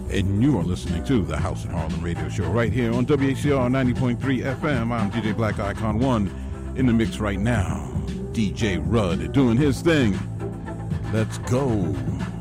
And you are listening to the House in Harlem radio show right here on WHCR 90.3 FM. I'm DJ Black Icon 1 in the mix right now. DJ Rudd doing his thing. Let's go.